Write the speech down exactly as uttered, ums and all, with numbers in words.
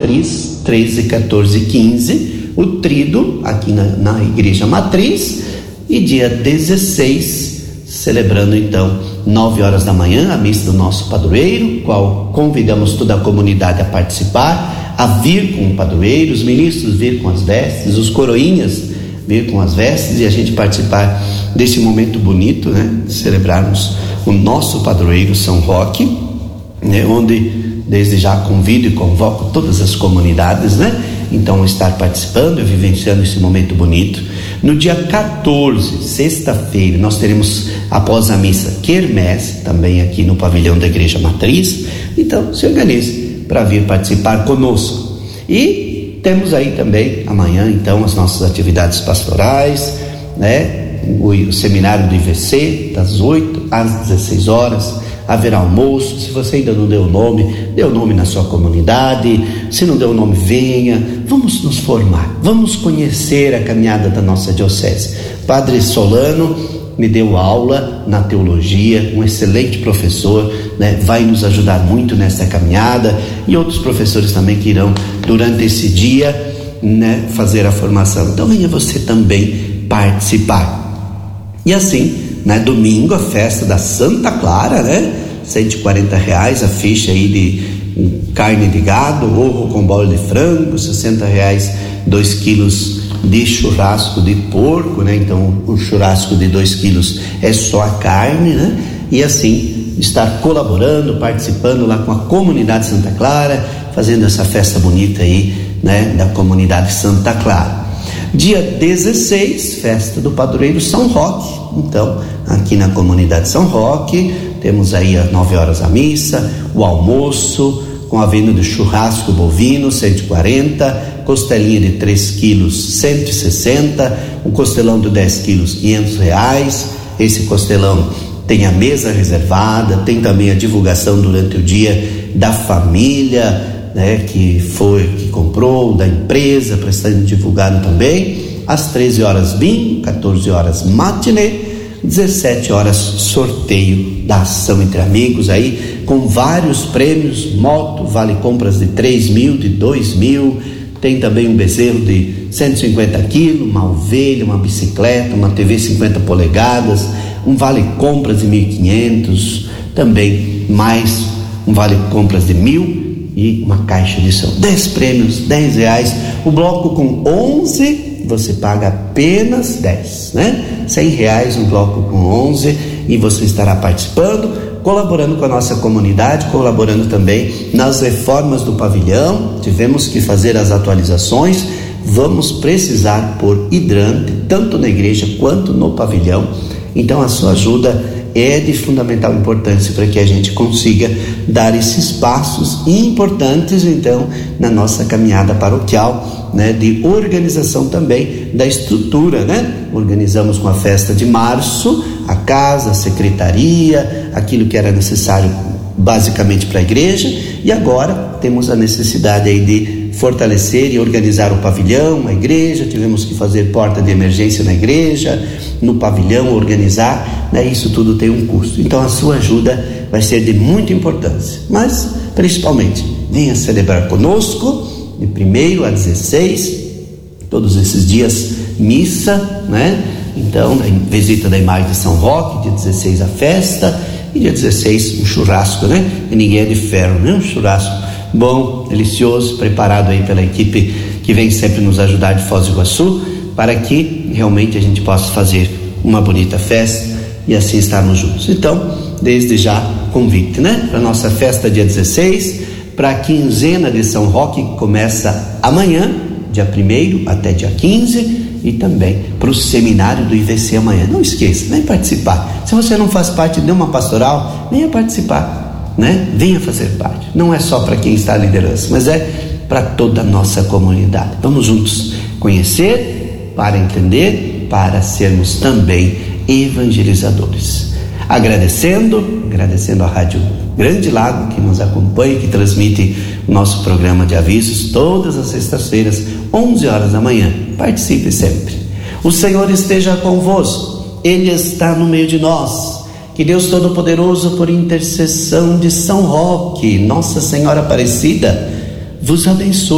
Matriz, treze, quatorze e quinze, o Tríduo aqui na, na Igreja Matriz, e dia dezesseis, celebrando então nove horas da manhã a missa do nosso padroeiro, qual convidamos toda a comunidade a participar, a vir com o padroeiro, os ministros vir com as vestes, os coroinhas vir com as vestes, e a gente participar desse momento bonito, né, de celebrarmos o nosso padroeiro São Roque, né, onde desde já convido e convoco todas as comunidades, né, então estar participando e vivenciando esse momento bonito. No dia quatorze, sexta-feira, nós teremos, após a missa, quermesse, também aqui no pavilhão da Igreja Matriz. Então se organize para vir participar conosco. E temos aí também amanhã então as nossas atividades pastorais, né, o, o seminário do I V C das oito às dezesseis horas, haverá almoço. Se você ainda não deu o nome, dê o nome na sua comunidade. Se não deu o nome, venha, vamos nos formar, vamos conhecer a caminhada da nossa diocese. Padre Solano me deu aula na teologia, um excelente professor, né? Vai nos ajudar muito nessa caminhada, e outros professores também que irão durante esse dia, né, fazer a formação. Então venha você também participar. E assim, né, domingo a festa da Santa Clara, né, cento e quarenta reais a ficha aí de carne de gado, ovo com bola de frango, sessenta reais dois quilos de churrasco de porco, né? Então o churrasco de dois quilos é só a carne, né? E assim estar colaborando, participando lá com a comunidade Santa Clara, fazendo essa festa bonita aí, né, da comunidade Santa Clara. Dia dezesseis, festa do padroeiro São Roque. Então aqui na comunidade São Roque temos aí às nove horas a missa, o almoço com a venda do churrasco bovino cento e quarenta, costelinha de três quilos cento e sessenta, um costelão de dez quilos quinhentos reais. Esse costelão tem a mesa reservada, tem também a divulgação durante o dia da família, né, que foi, que comprou, da empresa, para estar divulgado também. Às treze horas bingo, quatorze horas matinê, dezessete horas sorteio da ação entre amigos aí, com vários prêmios, moto, vale compras de três mil, de dois mil, tem também um bezerro de cento e cinquenta quilos, uma ovelha, uma bicicleta, uma T V cinquenta polegadas, um vale compras de mil e quinhentos, também mais um vale compras de mil e uma caixa de som. dez prêmios, dez reais, o bloco com onze, você paga apenas dez, né? cem reais um bloco com onze, e você estará participando, colaborando com a nossa comunidade, colaborando também nas reformas do pavilhão. Tivemos que fazer as atualizações, vamos precisar pôr hidrante, tanto na igreja quanto no pavilhão. Então a sua ajuda é de fundamental importância para que a gente consiga dar esses passos importantes então na nossa caminhada paroquial, né, de organização também da estrutura, né? Organizamos com a festa de março a casa, a secretaria, aquilo que era necessário basicamente para a igreja, e agora temos a necessidade aí de fortalecer e organizar o pavilhão, a igreja. Tivemos que fazer porta de emergência na igreja, no pavilhão, organizar, né? Isso tudo tem um custo, então a sua ajuda vai ser de muita importância. Mas principalmente venha celebrar conosco de primeiro a dezesseis, todos esses dias missa, né? Então a visita da imagem de São Roque, dia dezesseis a festa, e dia dezesseis um churrasco, né? E ninguém é de ferro, né? Um churrasco bom, delicioso, preparado aí pela equipe que vem sempre nos ajudar de Foz do Iguaçu, para que realmente a gente possa fazer uma bonita festa e assim estarmos juntos. Então, desde já, convite, né? Para nossa festa dia dezesseis, para a quinzena de São Roque, que começa amanhã, dia primeiro até dia quinze, e também para o seminário do I V C amanhã. Não esqueça, vem participar. Se você não faz parte de uma pastoral, venha participar, né? Venha fazer parte. Não é só para quem está à liderança, mas é para toda a nossa comunidade. Vamos juntos conhecer, para entender, para sermos também evangelizadores. Agradecendo, agradecendo a Rádio Grande Lago, que nos acompanha, que transmite o nosso programa de avisos todas as sextas-feiras, onze horas da manhã. Participe sempre. O Senhor esteja convosco, Ele está no meio de nós. Que Deus Todo-Poderoso, por intercessão de São Roque, Nossa Senhora Aparecida, vos abençoe.